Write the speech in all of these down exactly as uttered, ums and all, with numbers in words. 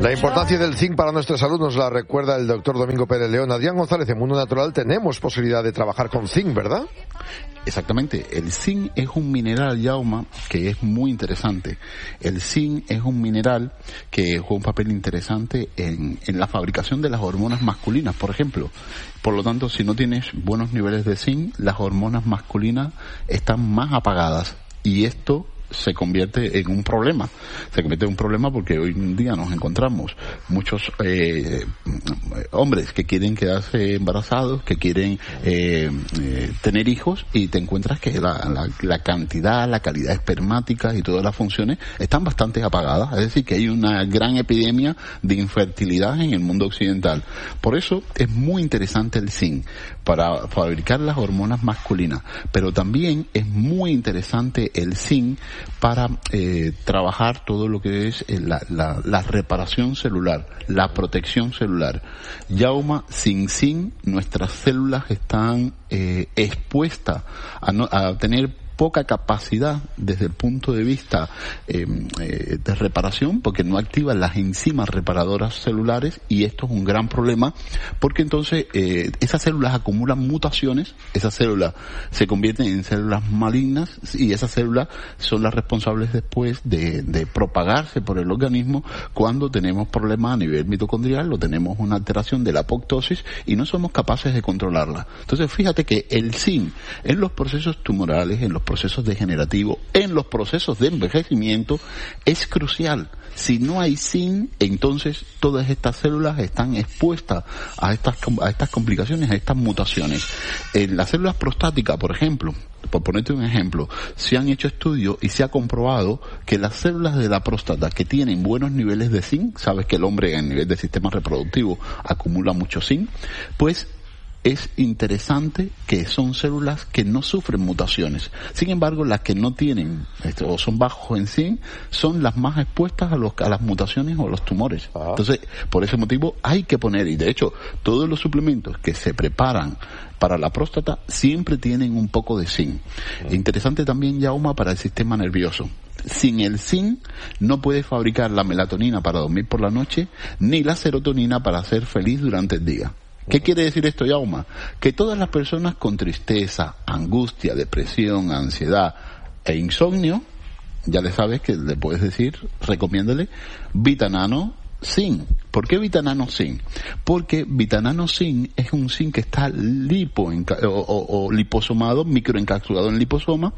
La importancia del zinc para nuestra salud nos la recuerda el doctor Domingo Pérez León. Adrián González, en Mundo Natural tenemos posibilidad de trabajar con zinc, ¿verdad? Exactamente. El zinc es un mineral, Yauma, que es muy interesante. El zinc es un mineral que juega un papel interesante en, en la fabricación de las hormonas masculinas, por ejemplo. Por lo tanto, si no tienes buenos niveles de zinc, las hormonas masculinas están más apagadas. Y esto se convierte en un problema. Se convierte en un problema porque hoy en día nos encontramos muchos eh, hombres que quieren quedarse embarazados, que quieren eh, eh, tener hijos, y te encuentras que la, la, la cantidad, la calidad espermática y todas las funciones están bastante apagadas. Es decir, que hay una gran epidemia de infertilidad en el mundo occidental. Por eso es muy interesante el zinc para fabricar las hormonas masculinas, pero también es muy interesante el zinc para eh, trabajar todo lo que es eh, la, la, la reparación celular, la protección celular. Yauma, sin zinc, nuestras células están eh, expuestas a, no, a tener poca capacidad desde el punto de vista eh, eh, de reparación, porque no activan las enzimas reparadoras celulares, y esto es un gran problema porque entonces eh, esas células acumulan mutaciones, esas células se convierten en células malignas, y esas células son las responsables después de, de propagarse por el organismo cuando tenemos problemas a nivel mitocondrial o tenemos una alteración de la apoptosis y no somos capaces de controlarla. Entonces fíjate que el zinc en los procesos tumorales, en los procesos degenerativos, en los procesos de envejecimiento, es crucial. Si no hay zinc, entonces todas estas células están expuestas a estas a estas complicaciones, a estas mutaciones. En las células prostáticas, por ejemplo, por ponerte un ejemplo, se han hecho estudios y se ha comprobado que las células de la próstata que tienen buenos niveles de zinc, sabes que el hombre a nivel del sistema reproductivo acumula mucho zinc, pues es interesante que son células que no sufren mutaciones. Sin embargo, las que no tienen este, o son bajos en zinc son las más expuestas a, los, a las mutaciones o a los tumores. Ah. Entonces, por ese motivo hay que poner, y de hecho, todos los suplementos que se preparan para la próstata siempre tienen un poco de zinc. Mm. Interesante también, Yauma, para el sistema nervioso. Sin el zinc no puedes fabricar la melatonina para dormir por la noche, ni la serotonina para ser feliz durante el día. ¿Qué quiere decir esto, Yauma? Que todas las personas con tristeza, angustia, depresión, ansiedad e insomnio, ya le sabes que le puedes decir, recomiéndale Vitanano Zinc. ¿Por qué Vitanano Zinc? Porque Vitanano Zinc es un zinc que está lipo o, o, o liposomado, microencapsulado en liposoma,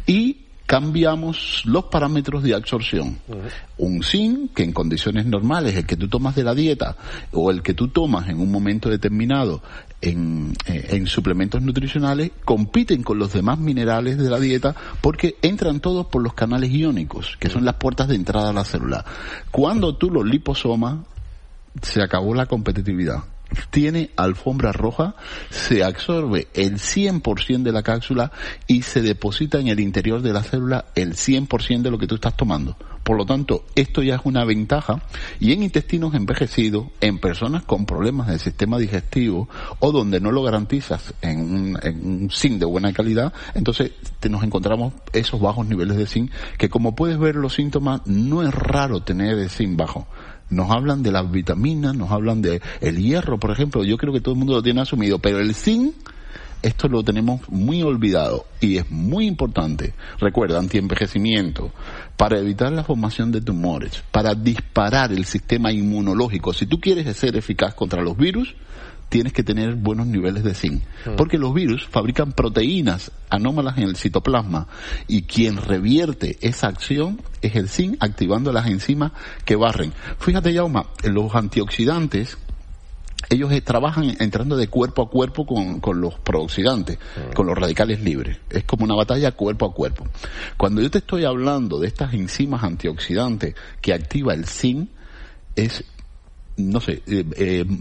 y cambiamos los parámetros de absorción. Uh-huh. Un zinc que en condiciones normales, el que tú tomas de la dieta o el que tú tomas en un momento determinado en, eh, en suplementos nutricionales, compiten con los demás minerales de la dieta porque entran todos por los canales iónicos, que son las puertas de entrada a la célula. Cuando tú los liposomas, se acabó la competitividad. Tiene alfombra roja, se absorbe el cien por ciento de la cápsula y se deposita en el interior de la célula el cien por ciento de lo que tú estás tomando. Por lo tanto, esto ya es una ventaja, y en intestinos envejecidos, en personas con problemas del sistema digestivo o donde no lo garantizas en un, en un zinc de buena calidad, entonces te nos encontramos esos bajos niveles de zinc, que como puedes ver los síntomas, no es raro tener el zinc bajo. Nos hablan de las vitaminas, nos hablan de el hierro, por ejemplo. Yo creo que todo el mundo lo tiene asumido, pero el zinc, esto lo tenemos muy olvidado y es muy importante. Recuerda, antienvejecimiento, para evitar la formación de tumores, para disparar el sistema inmunológico. Si tú quieres ser eficaz contra los virus, tienes que tener buenos niveles de zinc, porque los virus fabrican proteínas anómalas en el citoplasma, y quien revierte esa acción es el zinc, activando las enzimas que barren. Fíjate, Yauma, los antioxidantes, ellos eh, trabajan entrando de cuerpo a cuerpo con, con los prooxidantes, uh-huh. con los radicales libres. Es como una batalla cuerpo a cuerpo. Cuando yo te estoy hablando de estas enzimas antioxidantes que activa el zinc, es, no sé, eh, eh,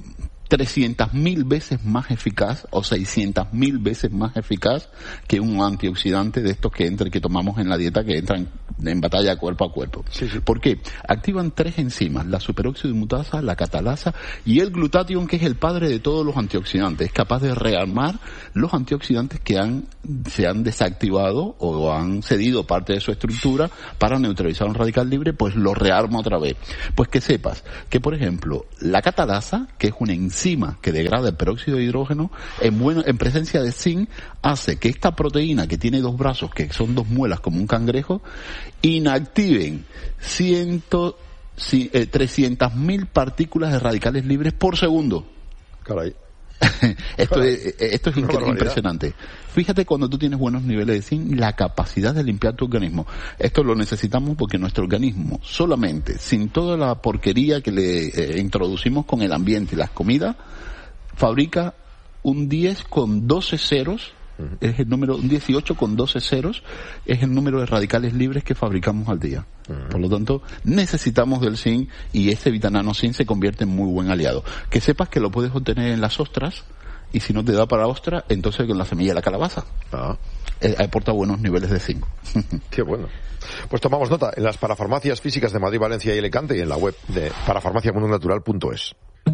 trescientas mil veces más eficaz o seiscientas mil veces más eficaz que un antioxidante de estos que entran, que tomamos en la dieta, que entran en batalla cuerpo a cuerpo. Sí, sí. ¿Por qué? Activan tres enzimas, la superóxido dismutasa, la catalasa y el glutatión, que es el padre de todos los antioxidantes. Es capaz de rearmar los antioxidantes que han, se han desactivado o han cedido parte de su estructura para neutralizar un radical libre, pues lo rearma otra vez. Pues que sepas que, por ejemplo, la catalasa, que es una enzima que degrada el peróxido de hidrógeno, en, bueno, en presencia de zinc, hace que esta proteína que tiene dos brazos, que son dos muelas como un cangrejo, inactiven ciento, eh, trescientas mil partículas de radicales libres por segundo. Caray. esto es, esto es incre- impresionante. Fíjate, cuando tú tienes buenos niveles de zinc, la capacidad de limpiar tu organismo. Esto lo necesitamos porque nuestro organismo, solamente, sin toda la porquería que le eh, introducimos con el ambiente y las comidas, fabrica un diez con doce ceros, uh-huh. es el número, un dieciocho con doce ceros, es el número de radicales libres que fabricamos al día. Uh-huh. Por lo tanto, necesitamos del zinc, y este Vitanano Zinc se convierte en muy buen aliado. Que sepas que lo puedes obtener en las ostras, y si no te da para ostra, entonces con la semilla de la calabaza. Ah. Eh, aporta buenos niveles de zinc. Qué bueno. Pues tomamos nota en las parafarmacias físicas de Madrid, Valencia y Alicante, y en la web de parafarmacia mundo natural punto es.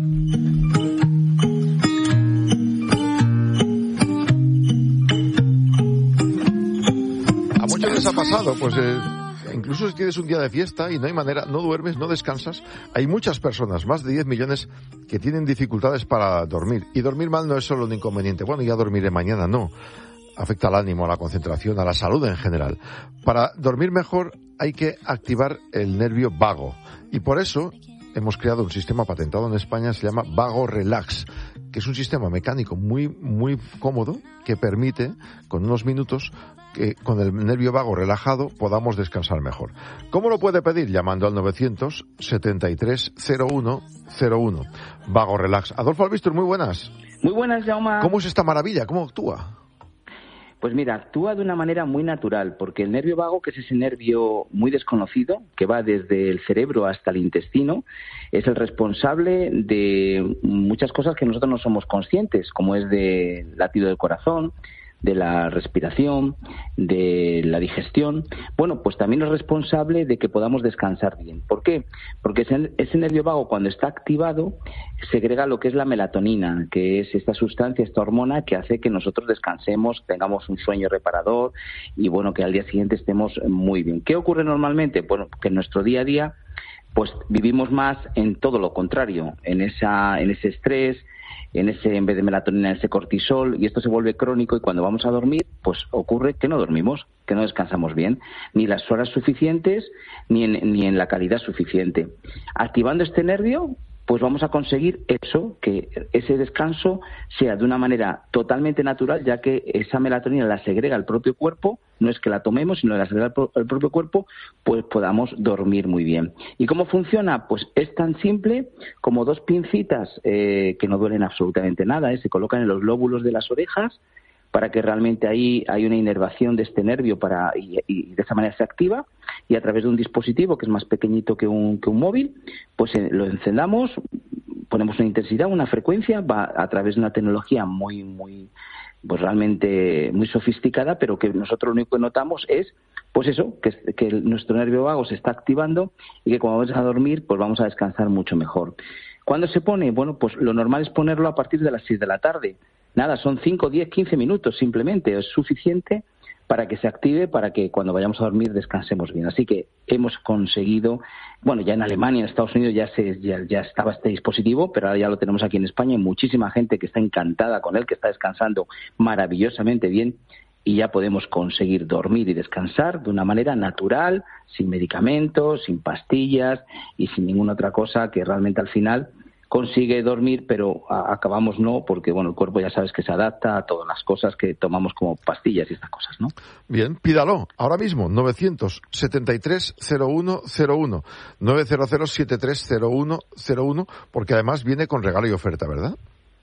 A muchos les ha pasado, pues eh, incluso si tienes un día de fiesta y no hay manera, no duermes, no descansas, hay muchas personas, más de diez millones, que tienen dificultades para dormir. Y dormir mal no es solo un inconveniente. Bueno, ya dormiré mañana, no. Afecta al ánimo, a la concentración, a la salud en general. Para dormir mejor hay que activar el nervio vago. Y por eso hemos creado un sistema patentado en España, se llama Vago Relax, que es un sistema mecánico muy, muy cómodo, que permite, con unos minutos, que con el nervio vago relajado podamos descansar mejor. ¿Cómo lo puede pedir? Llamando al novecientos setenta y tres cero uno cero uno. Vago Relax. Adolfo Albistur, muy buenas. Muy buenas, Jaume. ¿Cómo es esta maravilla? ¿Cómo actúa? Pues mira, actúa de una manera muy natural, porque el nervio vago, que es ese nervio muy desconocido, que va desde el cerebro hasta el intestino, es el responsable de muchas cosas que nosotros no somos conscientes, como es del latido del corazón, de la respiración, de la digestión. Bueno, pues también es responsable de que podamos descansar bien. ¿Por qué? Porque ese, ese nervio vago, cuando está activado, segrega lo que es la melatonina, que es esta sustancia, esta hormona que hace que nosotros descansemos, tengamos un sueño reparador y, bueno, que al día siguiente estemos muy bien. ¿Qué ocurre normalmente? Bueno, que en nuestro día a día pues vivimos más en todo lo contrario, en esa en ese estrés, en ese, en vez de melatonina, en ese cortisol, y esto se vuelve crónico, y cuando vamos a dormir, pues ocurre que no dormimos, que no descansamos bien, ni las horas suficientes, ni en, ni en la calidad suficiente. Activando este nervio, pues vamos a conseguir eso, que ese descanso sea de una manera totalmente natural, ya que esa melatonina la segrega el propio cuerpo, no es que la tomemos, sino que la segrega el propio cuerpo, pues podamos dormir muy bien. ¿Y cómo funciona? Pues es tan simple como dos pincitas eh, que no duelen absolutamente nada, eh, se colocan en los lóbulos de las orejas, para que realmente ahí hay una inervación de este nervio para y, y de esa manera se activa, y a través de un dispositivo que es más pequeñito que un, que un móvil, pues eh, lo encendamos, ponemos una intensidad, una frecuencia, va a través de una tecnología muy, muy, pues realmente muy sofisticada, pero que nosotros lo único que notamos es, pues eso, que, que nuestro nervio vago se está activando y que cuando vamos a dormir, pues vamos a descansar mucho mejor. ¿Cuándo se pone? Bueno, pues lo normal es ponerlo a partir de las seis de la tarde. Nada, son cinco, diez, quince minutos simplemente, es suficiente para que se active, para que cuando vayamos a dormir descansemos bien. Así que hemos conseguido, bueno, ya en Alemania, en Estados Unidos ya se ya, ya estaba este dispositivo, pero ahora ya lo tenemos aquí en España, y muchísima gente que está encantada con él, que está descansando maravillosamente bien, y ya podemos conseguir dormir y descansar de una manera natural, sin medicamentos, sin pastillas y sin ninguna otra cosa, que realmente al final consigue dormir, pero a, acabamos no, porque bueno, el cuerpo ya sabes que se adapta a todas las cosas que tomamos como pastillas y estas cosas, ¿no? Bien, pídalo ahora mismo, novecientos setenta y tres cero uno cero uno, novecientos setenta y tres cero uno cero uno, porque además viene con regalo y oferta, ¿verdad?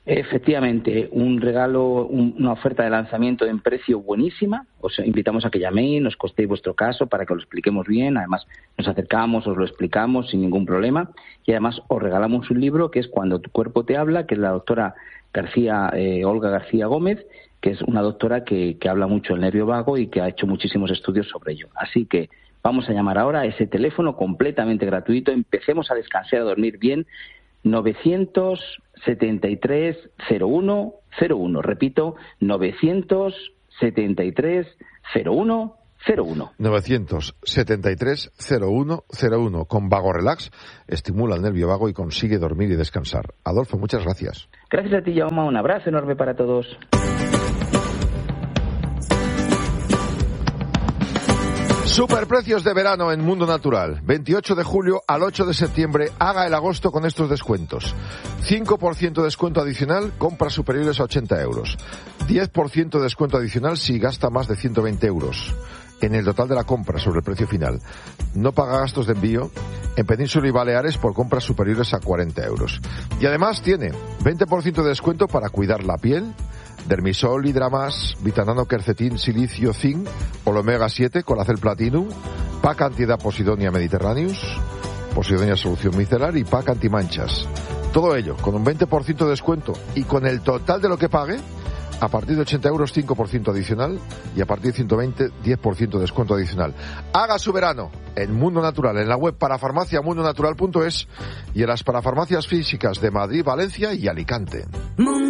Efectivamente, un regalo, un, una oferta de lanzamiento en precio buenísima. Os invitamos a que llaméis, nos costéis vuestro caso para que lo expliquemos bien. Además, nos acercamos, os lo explicamos sin ningún problema. Y además, os regalamos un libro que es Cuando tu cuerpo te habla, que es la doctora García, eh, Olga García Gómez, que es una doctora que, que habla mucho del nervio vago y que ha hecho muchísimos estudios sobre ello. Así que vamos a llamar ahora a ese teléfono completamente gratuito. Empecemos a descansar, a dormir bien. novecientos setenta y tres cero uno cero uno. Repito, novecientos setenta y tres cero uno cero uno. novecientos setenta y tres cero uno cero uno. Con Vago Relax estimula el nervio vago y consigue dormir y descansar. Adolfo, muchas gracias. Gracias a ti, Jaume. Un abrazo enorme para todos. Superprecios de verano en Mundo Natural. veintiocho de julio al ocho de septiembre. Haga el agosto con estos descuentos. cinco por ciento de descuento adicional, compras superiores a ochenta euros. diez por ciento de descuento adicional si gasta más de ciento veinte euros en el total de la compra sobre el precio final. No paga gastos de envío en Península y Baleares por compras superiores a cuarenta euros. Y además tiene veinte por ciento de descuento para cuidar la piel, Dermisol, Hidramas, Vitanano, Quercetín, Silicio, Zinc, Omega siete, Colacel Platinum, Pack Antiedad Posidonia Mediterraneus, Posidonia Solución Micelar y Pack Antimanchas. Todo ello con un veinte por ciento de descuento y con el total de lo que pague, a partir de ochenta euros cinco por ciento adicional y a partir de ciento veinte diez por ciento de descuento adicional. Haga su verano en Mundo Natural, en la web parafarmacia mundo natural punto es y en las parafarmacias físicas de Madrid, Valencia y Alicante.